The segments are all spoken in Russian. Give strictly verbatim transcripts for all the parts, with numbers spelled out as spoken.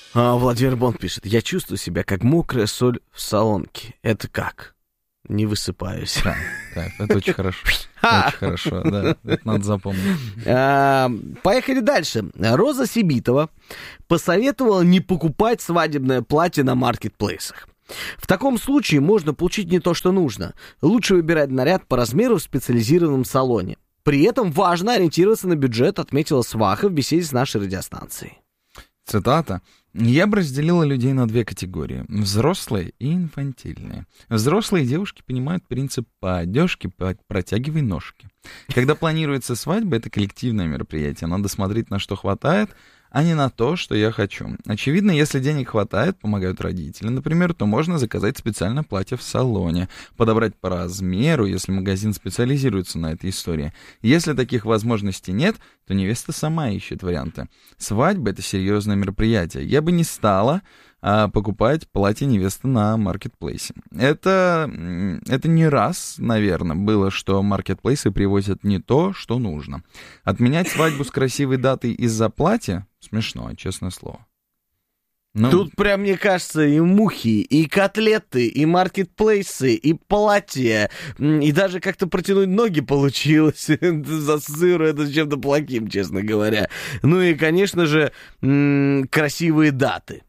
А, Владимир Бонд пишет: я чувствую себя как мокрая соль в солонке. Это как? Не высыпаюсь. Да, да, это очень хорошо. Очень хорошо, да, это надо запомнить. А, поехали дальше. Роза Сибитова посоветовала не покупать свадебное платье на маркетплейсах. В таком случае можно получить не то, что нужно. Лучше выбирать наряд по размеру в специализированном салоне. При этом важно ориентироваться на бюджет, отметила Сваха в беседе с нашей радиостанцией. Цитата. «Я бы разделила людей на две категории. Взрослые и инфантильные. Взрослые девушки понимают принцип по одежке, по протягивай ножки. Когда планируется свадьба, это коллективное мероприятие. Надо смотреть, на что хватает, а не на то, что я хочу. Очевидно, если денег хватает, помогают родители, например, то можно заказать специальное платье в салоне, подобрать по размеру, если магазин специализируется на этой истории. Если таких возможностей нет, то невеста сама ищет варианты. Свадьба — это серьезное мероприятие. Я бы не стала а, покупать платье невесты на маркетплейсе. Это, это не раз, наверное, было, что маркетплейсы привозят не то, что нужно. Отменять свадьбу с красивой датой из-за платья — смешно, честное слово. Ну, тут прям, мне кажется, и мухи, и котлеты, и маркетплейсы, и платья, и даже как-то протянуть ноги получилось. Ассоциирую это с чем-то плохим, честно говоря. Ну и, конечно же, красивые даты.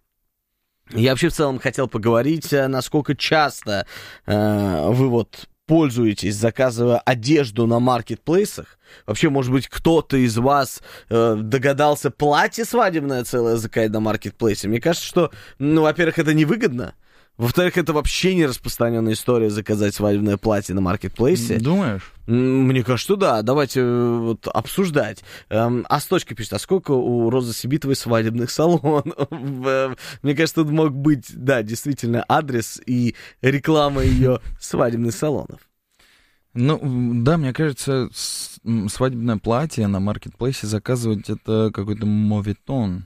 Я вообще в целом хотел поговорить, насколько часто э, вы вот пользуетесь, заказывая одежду на маркетплейсах. Вообще, может быть, кто-то из вас э, догадался платье свадебное целое заказать на маркетплейсе. Мне кажется, что, ну, во-первых, это невыгодно. Во-вторых, это вообще не распространенная история заказать свадебное платье на маркетплейсе. Думаешь? Мне кажется, что да. Давайте вот обсуждать. Эм, а Сточка пишет, а сколько у Розы Сибитовой свадебных салонов? Мне кажется, тут мог быть, да, действительно, адрес и реклама ее свадебных салонов. Ну, да, мне кажется, свадебное платье на маркетплейсе заказывать — это какой-то моветон.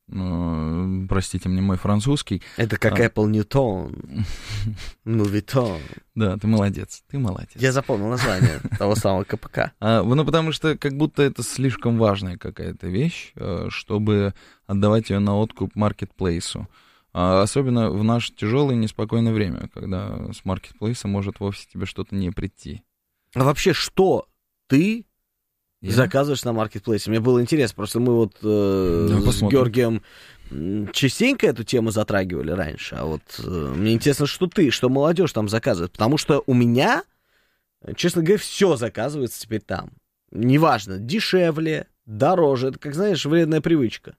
Ну, простите мне мой французский. Это как а... Apple Newton. Moveton. Да, ты молодец, ты молодец. Я запомнил название того самого КПК. А, ну, потому что как будто это слишком важная какая-то вещь, чтобы отдавать ее на откуп маркетплейсу. А особенно в наше тяжелое и неспокойное время, когда с маркетплейса может вовсе тебе что-то не прийти. А вообще, что ты... Я? заказываешь на маркетплейсе? Мне было интересно, просто мы вот э, да, с Георгием частенько эту тему затрагивали раньше, а вот э, мне интересно, что ты, что молодежь там заказывает, потому что у меня, честно говоря, все заказывается теперь там. Неважно, дешевле, дороже, это, как знаешь, вредная привычка.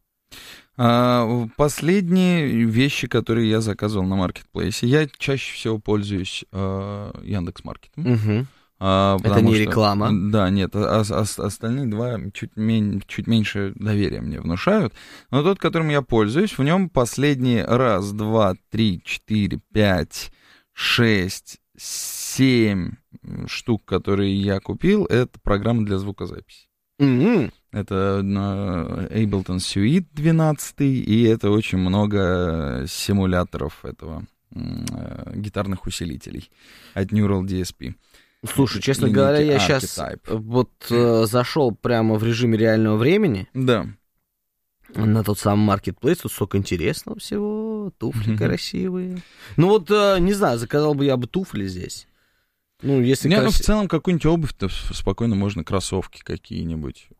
А, последние вещи, которые я заказывал на маркетплейсе, я чаще всего пользуюсь э, Яндекс.Маркетом. Угу. А, это не что, реклама. Да, нет, а, а, остальные два чуть, мень, чуть меньше доверия мне внушают. Но тот, которым я пользуюсь, в нем последние раз, два, три, четыре, пять, шесть, семь штук, которые я купил, это программа для звукозаписи. Mm-hmm. Это Ableton Suite двенадцать, и это очень много симуляторов этого гитарных усилителей от Neural ди эс пи. Слушай, честно говоря, я сейчас вот э, зашел прямо в режиме реального времени. Да. На тот самый маркетплейс, тут столько интересного всего, туфли mm-hmm. красивые. Ну вот, э, не знаю, заказал бы я бы туфли здесь. Ну, если не, краси... ну, в целом, какую-нибудь обувь-то спокойно можно, кроссовки какие-нибудь.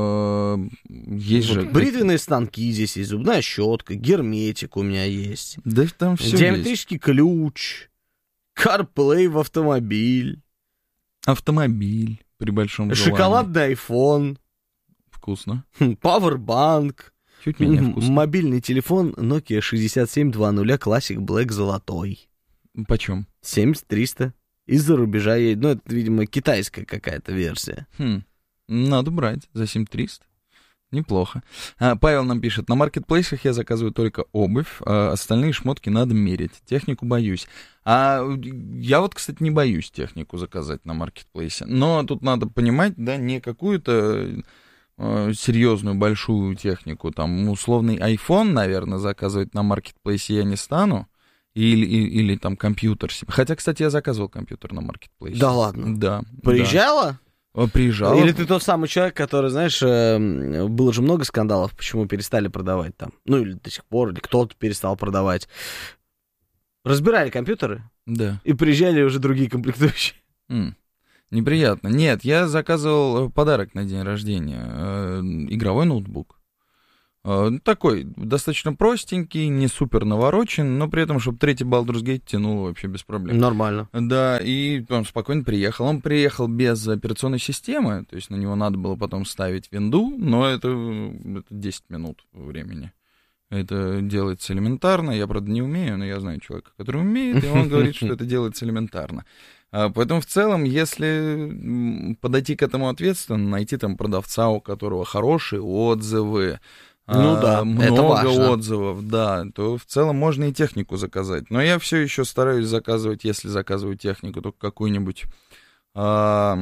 Есть вот же... бритвенные станки здесь есть, зубная щетка, герметик у меня есть. Да там все диаметрический есть. Ключ, CarPlay в автомобиль. Автомобиль при большом желании. Шоколадный айфон. Вкусно. Пауэрбанк. Чуть менее вкусно. Мобильный телефон Nokia шестьдесят семь двадцать Classic Black золотой. Почем? семьдесят триста. Из-за рубежа едет. Ну, это, видимо, китайская какая-то версия. Хм. Надо брать за семь тысяч триста. Неплохо. А, Павел нам пишет, на маркетплейсах я заказываю только обувь, а остальные шмотки надо мерить. Технику боюсь. А я вот, кстати, не боюсь технику заказать на маркетплейсе. Но тут надо понимать, да, не какую-то э, серьезную большую технику. Там условный iPhone, наверное, заказывать на маркетплейсе я не стану. Или, или, или там компьютер себе. Хотя, кстати, я заказывал компьютер на маркетплейсе. Да ладно? Да. Приезжала? Приезжал. Или ты тот самый человек, который, знаешь, э, было же много скандалов, почему перестали продавать там. Ну, или до сих пор, или кто-то перестал продавать. Разбирали компьютеры, да. и приезжали уже другие комплектующие. Mm. Неприятно. Нет, я заказывал подарок на день рождения. Э, игровой ноутбук. Э, такой, достаточно простенький, не супер наворочен, но при этом, чтобы третий Baldur's Gate тянул вообще без проблем. Нормально. Да, и он спокойно приехал. Он приехал без операционной системы, то есть на него надо было потом ставить винду, но это, это десять минут времени. Это делается элементарно. Я, правда, не умею, но я знаю человека, который умеет, и он говорит, что это делается элементарно. Поэтому в целом, если подойти к этому ответственно, найти там продавца, у которого хорошие отзывы, ну да, много это важно. отзывов, да, то в целом можно и технику заказать. Но я все еще стараюсь заказывать, если заказываю технику, только какую-нибудь а,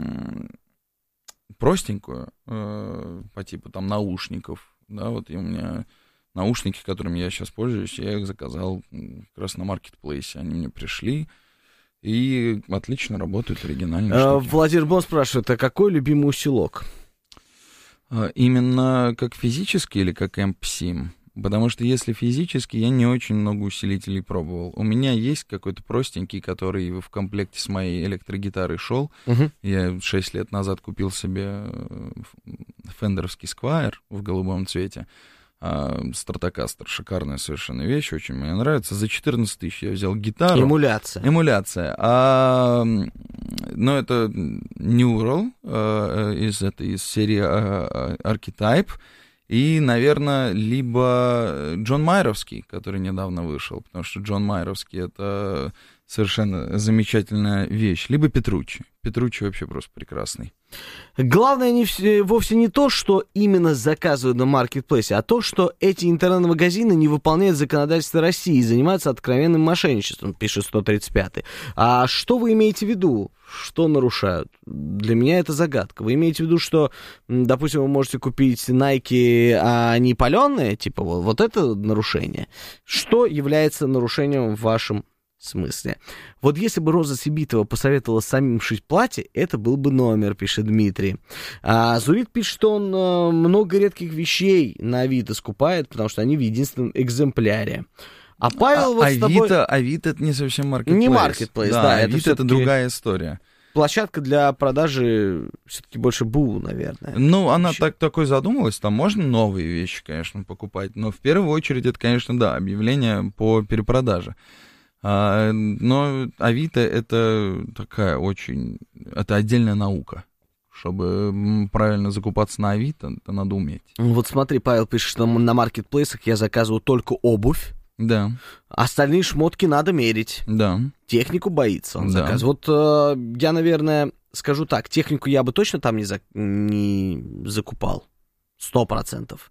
простенькую, а, по типу там наушников, да, вот и у меня... Наушники, которыми я сейчас пользуюсь, я их заказал как раз на маркетплейсе. Они мне пришли и отлично работают, оригинальные а, штуки. Владимир Бон спрашивает, а какой любимый усилок? А, именно как физический или как эмп-сим? Потому что если физически, я не очень много усилителей пробовал. У меня есть какой-то простенький, который в комплекте с моей электрогитарой шел. Угу. Я шесть лет назад купил себе фендеровский Squier в голубом цвете. Стратокастер, шикарная совершенно вещь, очень мне нравится. За четырнадцать тысяч я взял гитару. Эмуляция. Эмуляция. А, но это Neural а, из, этой, из серии а, Archetype. И, наверное, либо Джон Майеровский, который недавно вышел, потому что Джон Майеровский — это совершенно замечательная вещь. Либо Петруччи. Петруччи вообще просто прекрасный. Главное не все, вовсе не то, что именно заказывают на маркетплейсе, а то, что эти интернет-магазины не выполняют законодательство России и занимаются откровенным мошенничеством, пишет сто тридцать пятый. А что вы имеете в виду? Что нарушают? Для меня это загадка. Вы имеете в виду, что, допустим, вы можете купить Nike, а они паленые? Типа вот, вот это нарушение. Что является нарушением в вашем смысле? Вот если бы Роза Сибитова посоветовала самим шить платье, это был бы номер, пишет Дмитрий. А Зурит пишет, что он э, много редких вещей на Авито скупает, потому что они в единственном экземпляре. А Павел а, вот Авито, с тобой... Авито — это не совсем маркетплейс. Не маркетплейс, да. да это Авито — это другая история. Площадка для продажи все-таки больше БУ, наверное. Ну, она так, такой задумалась, там можно новые вещи, конечно, покупать, но в первую очередь это, конечно, да, объявление по перепродаже. А, но Авито — это такая очень... Это отдельная наука. Чтобы правильно закупаться на Авито, это надо уметь. Вот смотри, Павел пишет, что на маркетплейсах я заказываю только обувь. Да. Остальные шмотки надо мерить. Да. Технику боится он да. заказывать. Вот э, я, наверное, скажу так, технику я бы точно там не, за... не закупал. Сто процентов.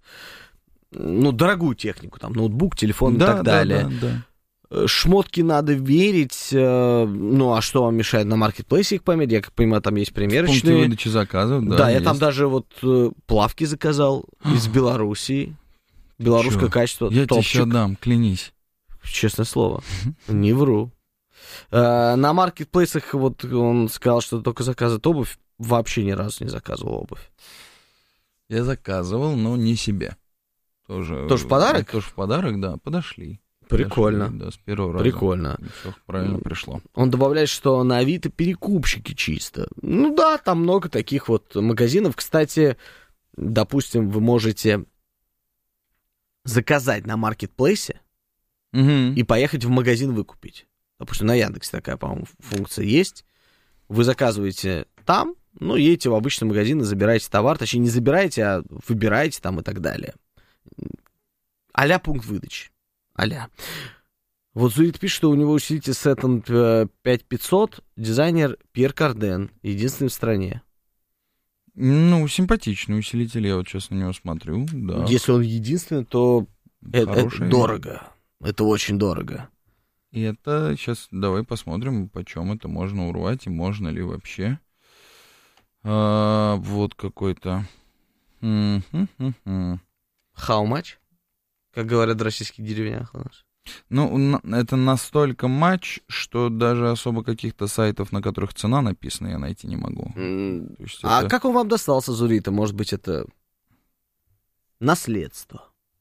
Ну, дорогую технику, там, ноутбук, телефон да, и так далее. Да, да, да. Шмотки надо верить. Э, ну, а что вам мешает на маркетплейсе их померить? Я как понимаю, там есть примерочные. В пункте выдачи заказов, да. Да, есть. Я там даже вот э, плавки заказал из Белоруссии. Белорусское Чё? качество. Я топчик. тебе еще дам, клянись. Честное слово. Не вру. Э, на маркетплейсах вот он сказал, что только заказывает обувь. Вообще ни разу не заказывал обувь. Я заказывал, но не себе. Тоже, Тоже в подарок? Тоже в подарок, да. Подошли. Прикольно. Подошли, да, с первого раза. Прикольно. Все правильно пришло. Он добавляет, что на Авито перекупщики чисто. Ну да, там много таких вот магазинов. Кстати, допустим, вы можете заказать на маркетплейсе угу. и поехать в магазин выкупить. Допустим, на Яндексе такая, по-моему, функция есть. Вы заказываете там, ну, едете в обычный магазин и забираете товар. Точнее, не забираете, а выбираете там и так далее. А-ля пункт выдачи. А-ля. Вот Зурит пишет, что у него усилитель Saturn пять пятьсот, дизайнер Пьер Карден, единственный в стране. Ну, симпатичный усилитель, я вот сейчас на него смотрю, да. Если он единственный, то это, это Хороший. дорого. Это очень дорого. И это сейчас давай посмотрим, почем это можно урвать, и можно ли вообще. А, вот какой-то. How much? Как говорят в российских деревнях у нас. Ну, это настолько матч, что даже особо каких-то сайтов, на которых цена написана, я найти не могу. Mm. То есть а это... как он вам достался, Зурита? Может быть, это наследство?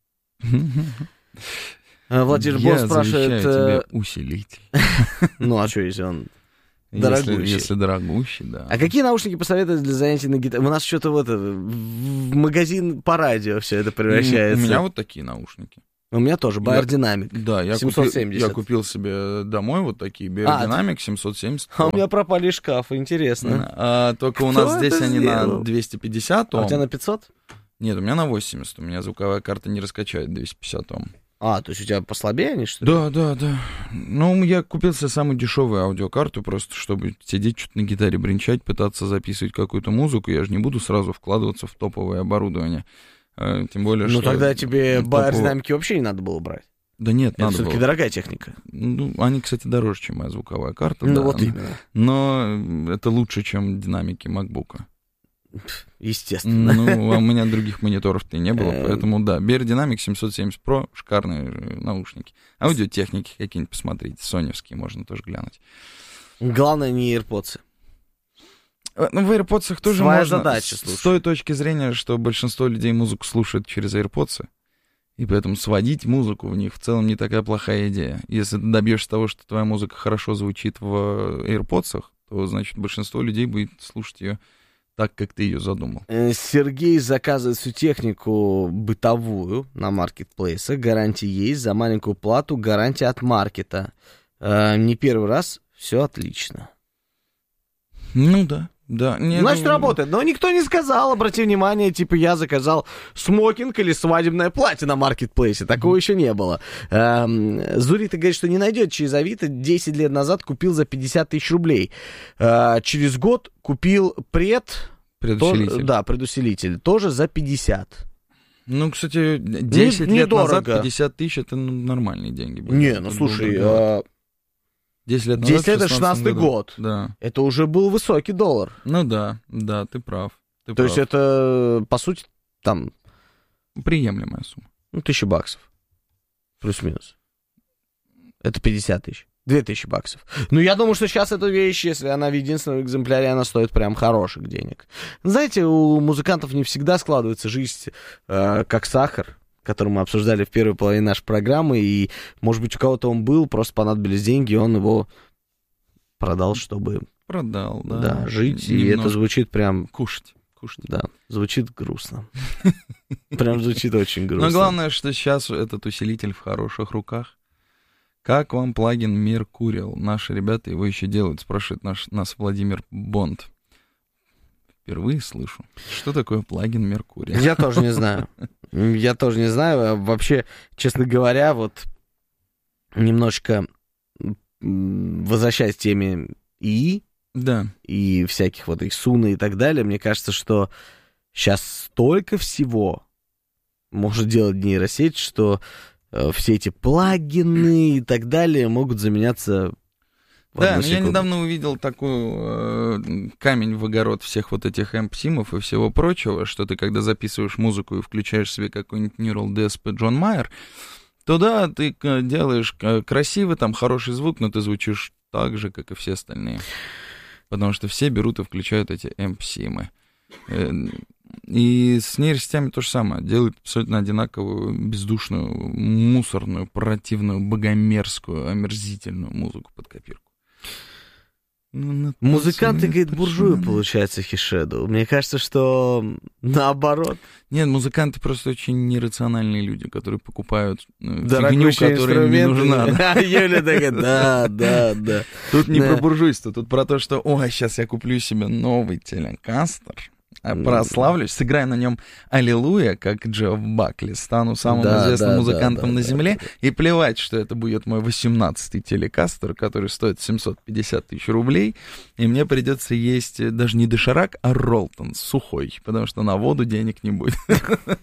Владимир Босс спрашивает... тебе усилитель. Ну, а что, если он дорогущий? Если, если дорогущий, да. А какие наушники посоветуют для занятий на гитаре? У нас что-то вот в магазин по радио все это превращается. У меня вот такие наушники. У меня тоже, Bayer Dynamic. Да, я семьсот купил, семьдесят. я купил себе домой вот такие Bayer А, Dynamic семьсот семьдесят. А у меня пропали шкафы, интересно. А, только у Кто нас здесь это они сделал? на двести пятьдесят Ом. А у тебя на пятьсот? Нет, у меня на восемьдесят. У меня звуковая карта не раскачает двести пятьдесят Ом. А, то есть у тебя послабее они, что ли? Да, да, да. Ну, я купил себе самую дешевую аудиокарту, просто чтобы сидеть что-то на гитаре бренчать, пытаться записывать какую-то музыку. Я же не буду сразу вкладываться в топовое оборудование. Тем более, ну, что... тогда тебе Bayer топово... Dynamic вообще не надо было брать. Да нет, Это надо все-таки было. дорогая техника. Ну, они, кстати, дороже, чем моя звуковая карта. Ну, да. вот именно. Но это лучше, чем динамики MacBook'а. Естественно. Ну, а у меня других мониторов-то и не было, поэтому, да, Bayer Dynamic семьсот семьдесят Pro, шикарные наушники. Аудиотехники какие-нибудь посмотрите, соневские можно тоже глянуть. Главное, не AirPods. Ну, в AirPods тоже Своя можно. задача, с, слушай. с той точки зрения, что большинство людей музыку слушают через AirPods, и поэтому сводить музыку в них в целом не такая плохая идея. Если ты добьешься того, что твоя музыка хорошо звучит в AirPods, то, значит, большинство людей будет слушать ее так, как ты ее задумал. Сергей заказывает всю технику бытовую на маркетплейсах. Гарантия есть. За маленькую плату гарантия от маркета. Э, не первый раз. Все отлично. Ну да, да. Не, Значит, ну... работает. Но никто не сказал, обрати внимание, типа, я заказал смокинг или свадебное платье на маркетплейсе. Такого mm-hmm. еще не было. Эм, Зурита говорит, что не найдет через Авито. десять лет назад купил за пятьдесят тысяч рублей. Э, через год купил пред... Предусилитель. То, да, предусилитель. Тоже за пятьдесят. Ну, кстати, десять не, лет недорого. назад пятьдесят тысяч — это ну, нормальные деньги были. Не, это ну, слушай... десять лет назад, десять лет — это шестнадцатый год. Да. Это уже был высокий доллар. Ну да, да, ты прав. Ты То прав. есть это, по сути, там... Приемлемая сумма. Ну, тысяча баксов. Плюс-минус. Это пятьдесят тысяч. Две тысячи баксов. Ну, я думаю, что сейчас эта вещь, если она в единственном экземпляре, она стоит прям хороших денег. Знаете, у музыкантов не всегда складывается жизнь э, как сахар, который мы обсуждали в первой половине нашей программы, и, может быть, у кого-то он был, просто понадобились деньги, и он его продал, чтобы... Продал, да. Да, жить, Немного. и это звучит прям... Кушать. Кушать. Да, звучит грустно. Прям звучит очень грустно. Но главное, что сейчас этот усилитель в хороших руках. Как вам плагин Mercurial? Наши ребята его еще делают, спрашивает наш, нас Владимир Бонд. Впервые слышу. Что такое плагин Mercurial? Я тоже не знаю. Я тоже не знаю. Вообще, честно говоря, вот немножечко возвращаясь к теме ИИ, да. и всяких вот их Суны и так далее, мне кажется, что сейчас столько всего может делать нейросеть, что э, все эти плагины и так далее могут заменяться в Да, одну но я секунду. недавно увидел такой э, камень в огород всех вот этих эмп-симов и всего прочего, что ты, когда записываешь музыку и включаешь себе какой-нибудь Neural ди эс пи Джон Майер, то да, ты делаешь красивый, там хороший звук, но ты звучишь так же, как и все остальные. Потому что все берут и включают эти эмп-симы. И с нейросетями то же самое. Делают абсолютно одинаковую, бездушную, мусорную, противную, богомерзкую, омерзительную музыку под копирку. Музыканты, говорит, буржуи, получается, Хишеду. Мне кажется, что наоборот. Нет, музыканты просто очень нерациональные люди, которые покупают фигню, Дорогущие которая им не нужна. Да. Юля такая, да, да, да. Тут не Да. про буржуйство, тут про то, что, ой, сейчас я куплю себе новый телекастер, прославлюсь, сыграю на нем «Аллилуйя», как Джефф Бакли, стану самым Да, известным да, музыкантом да, на да, земле, да, и плевать, что это будет мой восемнадцатый телекастер, который стоит семьсот пятьдесят тысяч рублей, и мне придется есть даже не доширак, а роллтон сухой, потому что на воду денег не будет.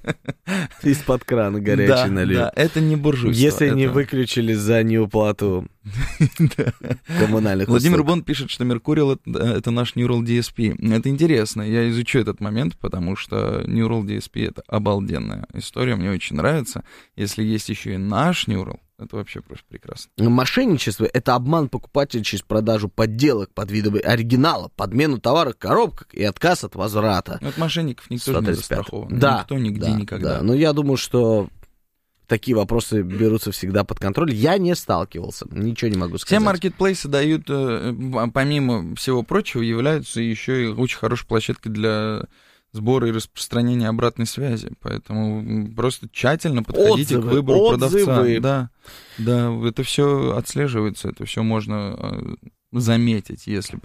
Из-под крана горячий Да, налил. да, это не буржуйство. Если это... не выключили за неуплату коммунальных Владимир услуг. Бонд пишет, что Меркуриал — это наш Neural ди эс пи. Это интересно, я изучу этот момент, потому что Neural ди эс пи — это обалденная история, мне очень нравится. Если есть еще и наш Neural, это вообще просто прекрасно. Мошенничество — это обман покупателя через продажу подделок под видом оригинала, подмену товара в коробках и отказ от возврата. От мошенников никто же не застрахован. Да, Никто, нигде, да, никогда. Да. Но я думаю, что такие вопросы берутся всегда под контроль. Я не сталкивался, ничего не могу сказать. Все маркетплейсы дают, помимо всего прочего, являются еще и очень хорошей площадкой для сбора и распространения обратной связи. Поэтому просто тщательно подходите Отзывы, к выбору отзывы. продавца. Да, да, это все отслеживается, это все можно заметить, если